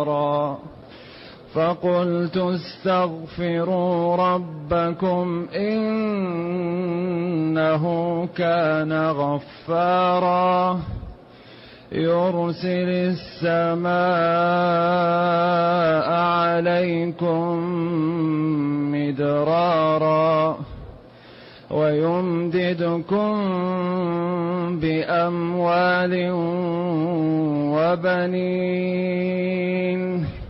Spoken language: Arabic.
فقلت استغفروا ربكم إنه كان غفارا يرسل السماء عليكم مدرارا ويمددكم بأموال وبنين